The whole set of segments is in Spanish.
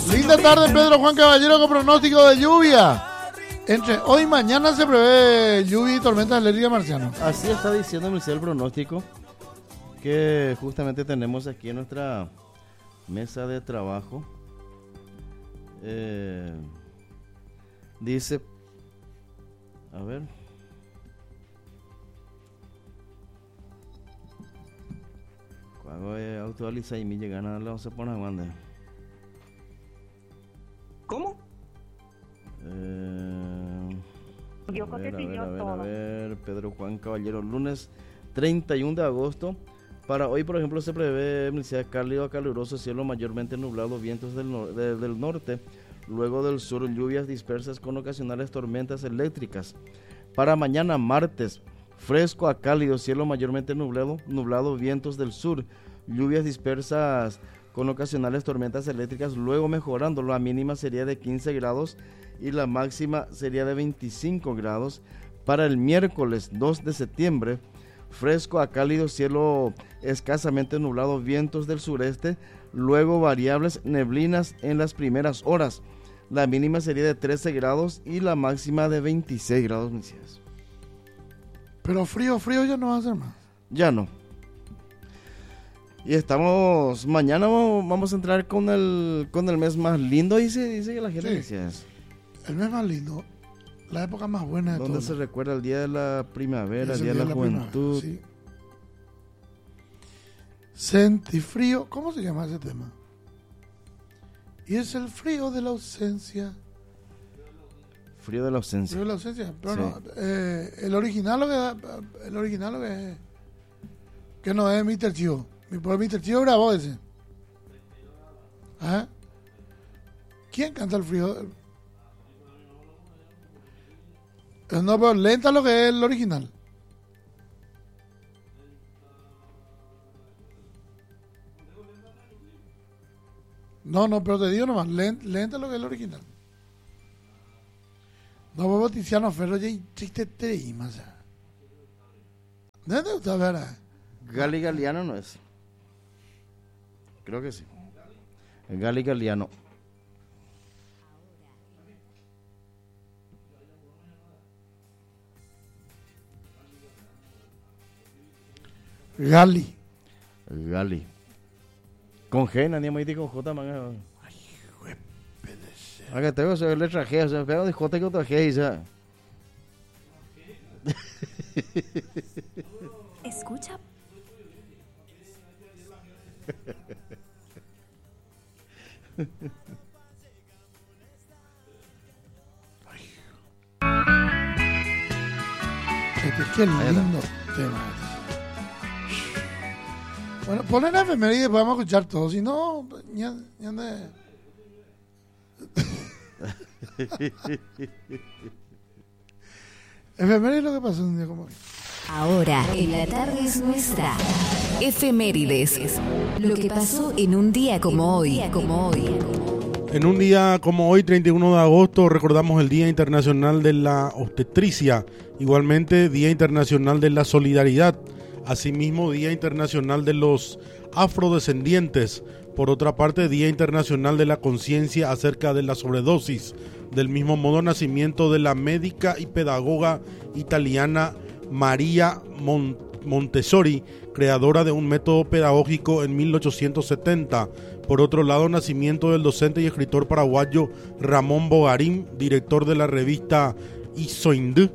Linda tarde, Pedro Juan Caballero, con pronóstico de lluvia. Entre hoy y mañana se prevé lluvia y tormentas eléctricas, Marciano. Así está diciendo el pronóstico que justamente tenemos aquí en nuestra mesa de trabajo. Dice, a ver, cuando actualiza y me llegan a la 11 por la banda. ¿Cómo? A ver, Pedro Juan Caballero, lunes 31 de agosto. Para hoy, por ejemplo, se prevé cálido a caluroso, cielo mayormente nublado, vientos del norte, luego del sur, lluvias dispersas con ocasionales tormentas eléctricas. Para mañana, martes, fresco a cálido, cielo mayormente nublado, vientos del sur, lluvias dispersas con ocasionales tormentas eléctricas, luego mejorando, la mínima sería de 15 grados y la máxima sería de 25 grados. Para el miércoles 2 de septiembre, fresco a cálido, cielo escasamente nublado, vientos del sureste, luego variables neblinas en las primeras horas. La mínima sería de 13 grados y la máxima de 26 grados. Pero frío ya no va a ser más. Ya no. Y estamos, mañana vamos a entrar con el mes más lindo, dice que la gente decía eso. El mes más lindo, la época más buena de todo. Donde se recuerda el día de la primavera, el día de la juventud. Sí. Sentifrío, ¿cómo se llama ese tema? Y es el frío de la ausencia. Frío de la ausencia. Frío de la ausencia. Pero sí. No, el original lo que no es Mr. Chio. Mr. Chio grabó ese. ¿Ah? ¿Quién canta el frío? No, pero lenta lo que es el original. No, pero te digo nomás, lenta lo que es el original. No, vos Tiziano Ferro ya chiste más. ¿Dónde usted verá? Gali Galiano no es. Creo que sí. Gali Galiano. Gali. Con G, nadie me dice con J, man. Ay, güey, acá tengo que letra G, o sea, pego de J que otra G, ya. Escucha. Qué lindo tema. Bueno, ponen la efeméride y podemos escuchar todo. Si no, ya efeméride es lo que pasó un día como hoy. Ahora, en la tarde es nuestra. Efemérides. Lo que pasó en un día como hoy. En un día como hoy, 31 de agosto, recordamos el Día Internacional de la Obstetricia. Igualmente, Día Internacional de la Solidaridad. Asimismo, Día Internacional de los Afrodescendientes. Por otra parte, Día Internacional de la Conciencia acerca de la sobredosis. Del mismo modo, nacimiento de la médica y pedagoga italiana María Montessori, creadora de un método pedagógico en 1870. Por otro lado, nacimiento del docente y escritor paraguayo Ramón Bogarín, director de la revista Isoindú,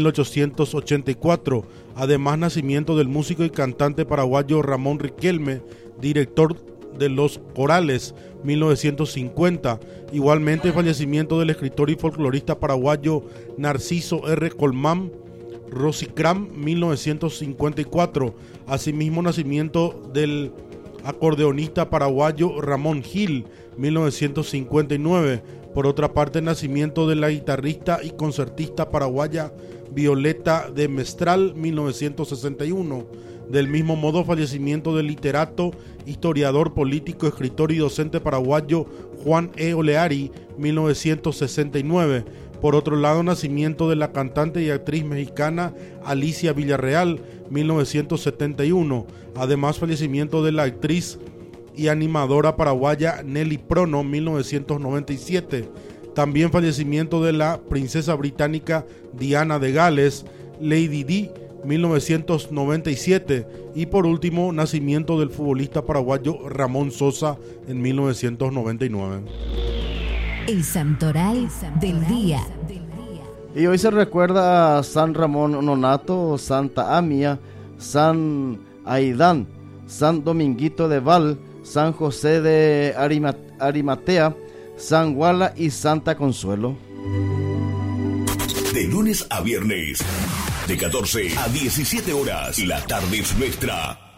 1884. Además, nacimiento del músico y cantante paraguayo Ramón Riquelme, director de Los Corales, 1950. Igualmente, fallecimiento del escritor y folclorista paraguayo Narciso R. Colmán Rosicram, 1954. Asimismo, nacimiento del acordeonista paraguayo Ramón Gil, 1959. Por otra parte, nacimiento de la guitarrista y concertista paraguaya Violeta de Mestral, 1961. Del mismo modo, fallecimiento del literato, historiador, político, escritor y docente paraguayo Juan E. Oleari, 1969. Por otro lado, nacimiento de la cantante y actriz mexicana Alicia Villarreal, 1971. Además, fallecimiento de la actriz y animadora paraguaya Nelly Prono, 1997. También fallecimiento de la princesa británica Diana de Gales, Lady Di, 1997. Y por último, nacimiento del futbolista paraguayo Ramón Sosa en 1999. El santoral del día. Y hoy se recuerda a San Ramón Nonato, Santa Amia, San Aidán, San Dominguito de Val, San José de Arimatea, San Guala y Santa Consuelo. De lunes a viernes, de 14 a 17 horas, la tarde es nuestra.